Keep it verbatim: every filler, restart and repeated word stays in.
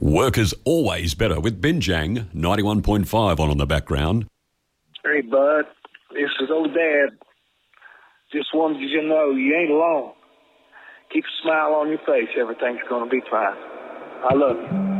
Work is always better with Binjang, ninety-one point five on in the background. Hey, bud, this is old Dad. Just wanted you to know you ain't alone. Keep a smile on your face. Everything's going to be fine. I love you.